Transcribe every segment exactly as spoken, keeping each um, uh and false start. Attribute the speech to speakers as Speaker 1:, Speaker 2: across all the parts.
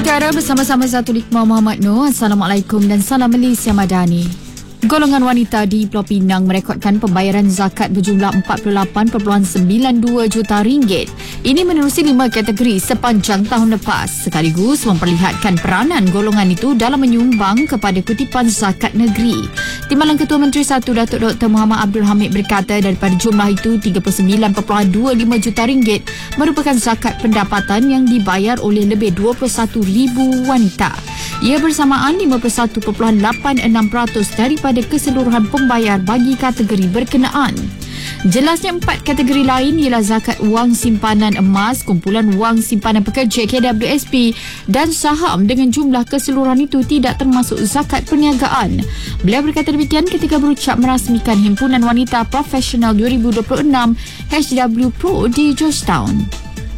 Speaker 1: Mutiara bersama-sama Satu Hikmah Muhammad Noor. Assalamualaikum dan salam Malaysia Madani. Golongan wanita di Pulau Pinang merekodkan pembayaran zakat berjumlah empat puluh lapan perpuluhan sembilan dua juta ringgit. Ini menerusi lima kategori sepanjang tahun lepas, sekaligus memperlihatkan peranan golongan itu dalam menyumbang kepada kutipan zakat negeri. Timbalan Ketua Menteri Satu Datuk Doktor Muhammad Abdul Hamid berkata daripada jumlah itu tiga puluh sembilan perpuluhan dua lima juta ringgit merupakan zakat pendapatan yang dibayar oleh lebih dua puluh satu ribu wanita. Ia bersamaan lima puluh satu perpuluhan lapan enam peratus daripada keseluruhan pembayar bagi kategori berkenaan. Jelasnya empat kategori lain ialah zakat wang simpanan emas, kumpulan wang simpanan pekerja K W S P dan saham dengan jumlah keseluruhan itu tidak termasuk zakat perniagaan. Beliau berkata demikian ketika berucap merasmikan Himpunan Wanita Profesional dua ribu dua puluh enam H W Pro di Georgetown.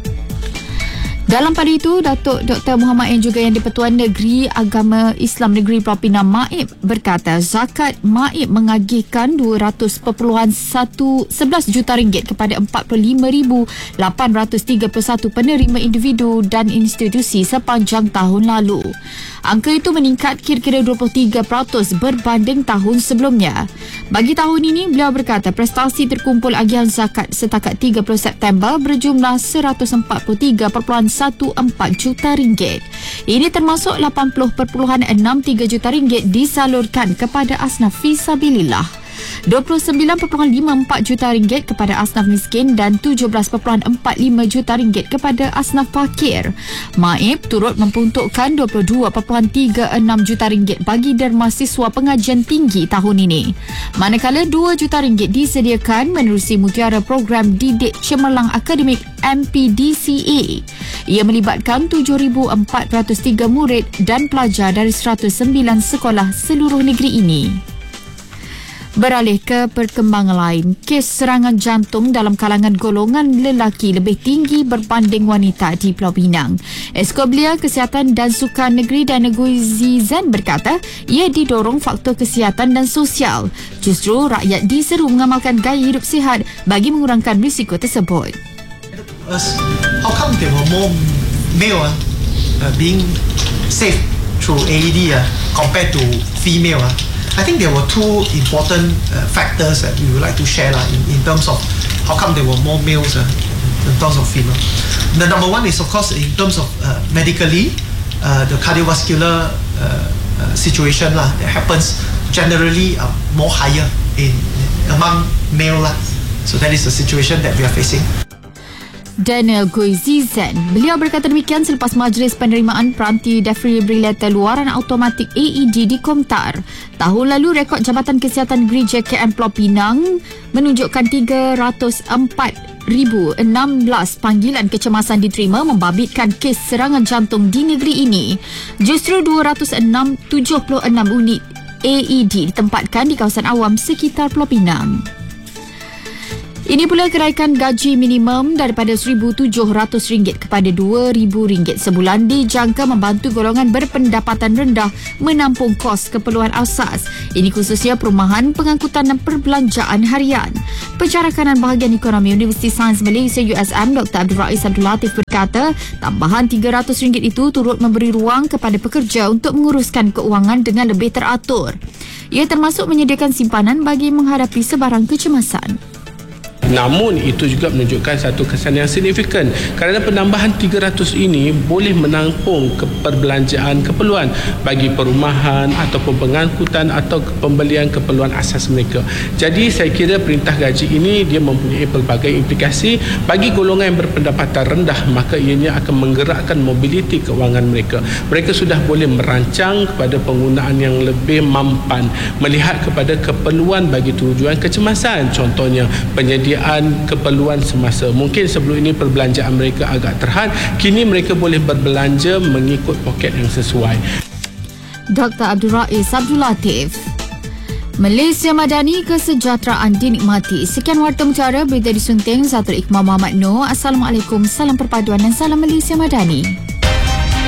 Speaker 1: Dalam pada itu, Datuk Doktor Muhammad yang juga yang di-Pertuan Negeri Agama Islam Negeri Pulau Pinang Maib berkata zakat Maib mengagihkan dua ratus perpuluhan sebelas juta ringgit kepada empat puluh lima ribu lapan ratus tiga puluh satu penerima individu dan institusi sepanjang tahun lalu. Angka itu meningkat kira-kira dua puluh tiga peratus berbanding tahun sebelumnya. Bagi tahun ini, beliau berkata prestasi terkumpul agihan zakat setakat tiga puluh September berjumlah seratus empat puluh tiga perpuluhan empat belas juta ringgit. Ini termasuk lapan puluh perpuluhan enam tiga juta ringgit disalurkan kepada asnaf fisabilillah, dua puluh sembilan perpuluhan lima empat juta ringgit kepada asnaf miskin dan tujuh belas perpuluhan empat lima juta ringgit kepada asnaf fakir. Maib turut memperuntukkan dua puluh dua perpuluhan tiga enam juta ringgit bagi derma siswa pengajian tinggi tahun ini. Manakala dua juta ringgit disediakan menerusi mutiara program Didik Cemerlang Akademik M P D C A. Ia melibatkan tujuh ribu empat ratus tiga murid dan pelajar dari seratus sembilan sekolah seluruh negeri ini. Beralih ke perkembangan lain, kes serangan jantung dalam kalangan golongan lelaki lebih tinggi berbanding wanita di Pulau Pinang. Esko Belia Kesihatan dan Sukan Negeri dan Negeri Zizan berkata ia didorong faktor kesihatan dan sosial. Justru rakyat diseru mengamalkan gaya hidup sihat bagi mengurangkan risiko tersebut.
Speaker 2: How come there were more male uh, being saved through A E D uh, compared to female? Uh? I think there were two important uh, factors that we would like to share uh, in, in terms of how come there were more males uh, in terms of female. The number one is of course in terms of uh, medically, uh, the cardiovascular uh, uh, situation uh, that happens generally uh, more higher in among male. Uh. So that is the situation that we are facing.
Speaker 1: Daniel Goizizan. Beliau berkata demikian selepas majlis penerimaan peranti defibrilator luaran automatik A E D di Komtar. Tahun lalu, rekod Jabatan Kesihatan Negeri J K M Pulau Pinang menunjukkan tiga ratus empat ribu enam belas panggilan kecemasan diterima membabitkan kes serangan jantung di negeri ini. Justru dua ratus tujuh puluh enam unit A E D ditempatkan di kawasan awam sekitar Pulau Pinang. Ini pula kenaikan gaji minimum daripada seribu tujuh ratus ringgit kepada dua ribu ringgit sebulan dijangka membantu golongan berpendapatan rendah menampung kos keperluan asas. Ini khususnya perumahan, pengangkutan dan perbelanjaan harian. Pencara kanan bahagian ekonomi Universiti Sains Malaysia U S M Doktor Abdul Rais Abdul Latif berkata tambahan tiga ratus ringgit itu turut memberi ruang kepada pekerja untuk menguruskan keuangan dengan lebih teratur. Ia termasuk menyediakan simpanan bagi menghadapi sebarang kecemasan.
Speaker 3: Namun itu juga menunjukkan satu kesan yang signifikan kerana penambahan tiga ratus ini boleh menampung perbelanjaan keperluan bagi perumahan ataupun pengangkutan atau pembelian keperluan asas mereka. Jadi saya kira perintah gaji ini dia mempunyai pelbagai implikasi bagi golongan yang berpendapatan rendah, maka ianya akan menggerakkan mobiliti keuangan mereka. Mereka sudah boleh merancang kepada penggunaan yang lebih mampan, melihat kepada keperluan bagi tujuan kecemasan, contohnya penyediaan keperluan semasa. Mungkin sebelum ini perbelanjaan mereka agak terhad, kini mereka boleh berbelanja mengikut poket yang sesuai.
Speaker 1: Doktor Abdul Rais Abdul Latif. Malaysia Madani, kesejahteraan dinikmati. Sekian Warta Mutiara, berita disunting Satu Hikmah Muhammad Noor. Assalamualaikum, salam perpaduan dan salam Malaysia Madani.